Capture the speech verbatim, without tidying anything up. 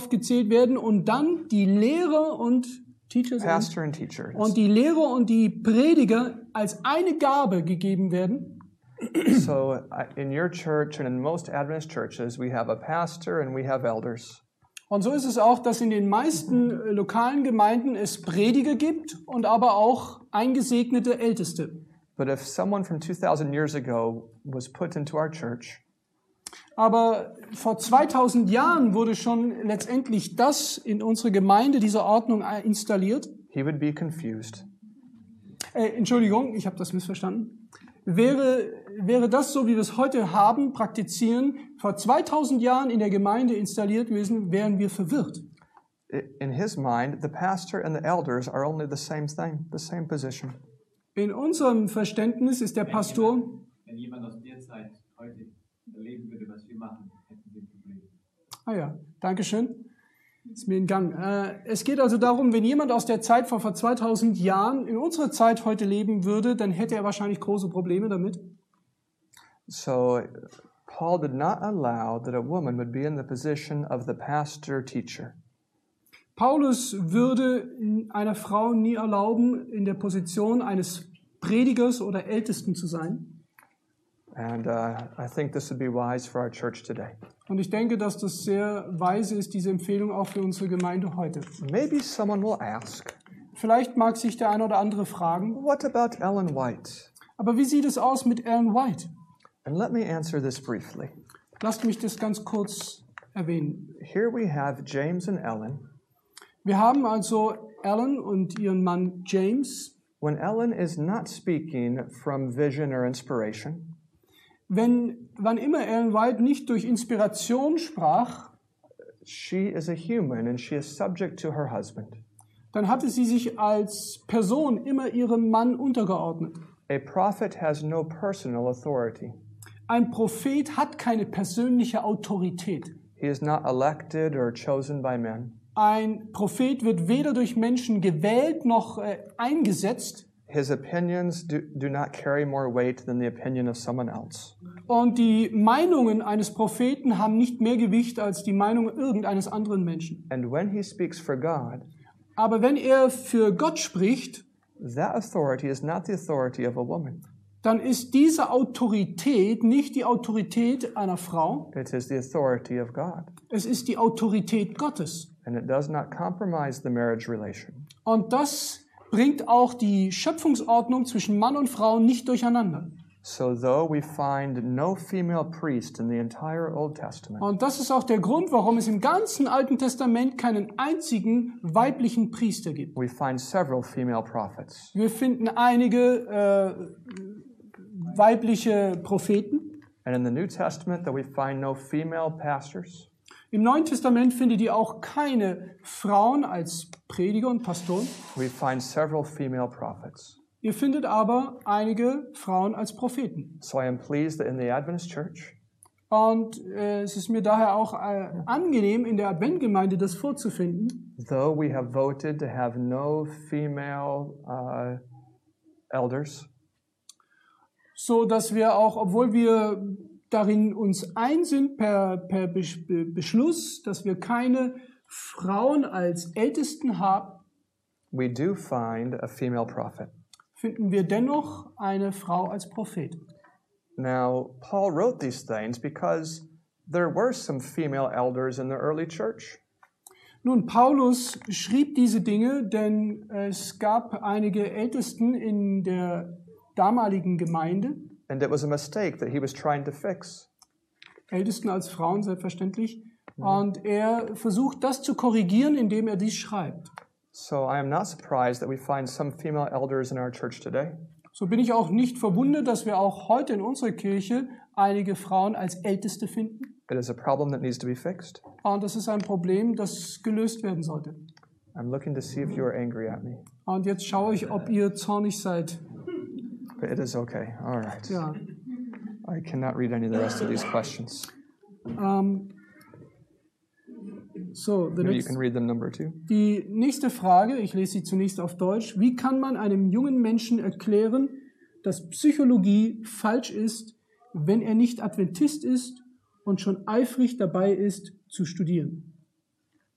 aufgezählt werden und dann die Lehrer und Teachers pastor and teacher. und die Lehrer und die Prediger als eine Gabe gegeben werden. So uh, in your church and in most Adventist churches, we have a pastor and we have elders. Und so ist es auch, dass in den meisten äh, lokalen Gemeinden es Prediger gibt und aber auch eingesegnete Älteste. But if someone from two thousand years ago was put into our church, Aber vor zweitausend Jahren wurde schon letztendlich das in unsere Gemeinde, diese Ordnung äh, installiert. he would be confused. Äh, Entschuldigung, ich habe das missverstanden. Wäre, wäre das so, wie wir es heute haben, praktizieren, vor zweitausend Jahren in der Gemeinde installiert gewesen, wären wir verwirrt. I- In his mind, the pastor and the elders are only the same thing, the same position. In unserem Verständnis ist der Pastor, Wenn jemand aus der Zeit heute erleben würde, was wir machen, hätten wir ein Problem. ah ja, Dankeschön, ist mir entgangen. Äh, es geht also darum, wenn jemand aus der Zeit vor, vor zweitausend Jahren in unserer Zeit heute leben würde, dann hätte er wahrscheinlich große Probleme damit. So Paul did not allow that a woman would be in the position of the pastor teacher. Paulus würde einer Frau nie erlauben, in der Position eines Predigers oder Ältesten zu sein. And uh, I think this would be wise for our church today. Und ich denke, dass das sehr weise ist, diese Empfehlung auch für unsere Gemeinde heute. Maybe someone will ask, Vielleicht mag sich der eine oder andere fragen, what about Ellen White? aber wie sieht es aus mit Ellen White? And let me answer this briefly. Lasst mich das ganz kurz erwähnen. Here we have James and Ellen. Wir haben also Ellen und ihren Mann James. When Ellen is not speaking from vision or inspiration, Wenn, wann immer Ellen White nicht durch Inspiration sprach, she is a human and she is subject to her husband. dann hatte sie sich als Person immer ihrem Mann untergeordnet. A prophet has no personal authority. Ein Prophet hat keine persönliche Autorität. He is not elected or chosen by men. Ein Prophet wird weder durch Menschen gewählt noch äh, eingesetzt. His opinions do, do not carry more weight than the opinion of someone else. Und die Meinungen eines Propheten haben nicht mehr Gewicht als die Meinung irgendeines anderen Menschen. And when he speaks for God, Aber wenn er für Gott spricht, that authority is not the authority of a woman. dann ist diese Autorität nicht die Autorität einer Frau, It is the authority of God. es ist die Autorität Gottes. And it does not compromise the marriage relation. Und das bringt auch die Schöpfungsordnung zwischen Mann und Frau nicht durcheinander. So though we find no female priest in the entire Old Testament, Und das ist auch der Grund, warum es im ganzen Alten Testament keinen einzigen weiblichen Priester gibt. we find several female prophets. Wir finden einige äh, weibliche Propheten. And in the New Testament, that we find no female pastors. Im Neuen Testament findet ihr auch keine Frauen als Prediger und Pastoren. We find several female prophets. Ihr findet aber einige Frauen als Propheten. So I am pleased that in the Adventist Church, Und äh, es ist mir daher auch äh, angenehm, in der Adventgemeinde das vorzufinden. though we have voted to have no female uh, elders, So dass wir auch, obwohl wir darin uns ein sind per, per Besch- Be- Beschluss, dass wir keine Frauen als Ältesten haben, we do find a female prophet. finden wir dennoch eine Frau als Prophet. Now, Paul wrote these things because there were some female elders in the early church. Nun, Paulus schrieb diese Dinge, denn es gab einige Ältesten in der damaligen Gemeinde, And it was a mistake that he was trying to fix. Ältesten als Frauen selbstverständlich, und er versucht das zu korrigieren, indem er dies schreibt. So I am not surprised that we find some female elders in our church today. So bin ich auch nicht verwundert, dass wir auch heute in unserer Kirche einige Frauen als Älteste finden. It is a problem that needs to be fixed. Und das ist ein Problem, das gelöst werden sollte. I'm looking to see if you are angry at me. Und jetzt schaue ich, ob ihr zornig seid. But it is okay. All right. Ja. I cannot read any of the rest of these questions. Ähm, so, the Maybe you next, can read them number two. die nächste Frage, ich lese sie zunächst auf Deutsch. Wie kann man einem jungen Menschen erklären, dass Psychologie falsch ist, wenn er nicht Adventist ist und schon eifrig dabei ist, zu studieren?